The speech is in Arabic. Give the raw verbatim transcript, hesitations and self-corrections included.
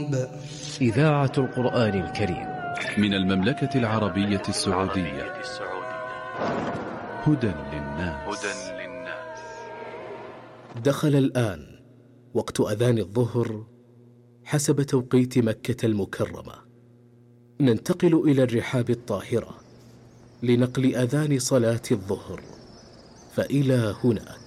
الذنوب. إذاعة القرآن الكريم من المملكة العربية السعودية. هدى للناس. دخل الآن وقت أذان الظهر حسب توقيت مكة المكرمة. ننتقل إلى الرحاب الطاهرة لنقل أذان صلاة الظهر، فإلى هناك.